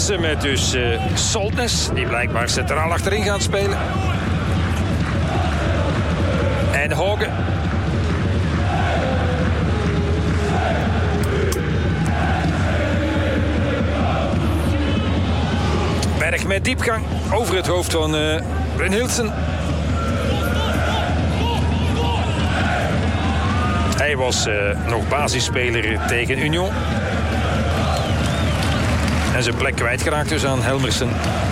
Jensen met dus Soltnes, die blijkbaar centraal achterin gaat spelen. En Hoge. Berg met diepgang over het hoofd van Brynhildsen. Hij was nog basisspeler tegen Union. En zijn plek kwijtgeraakt dus aan Helmersen.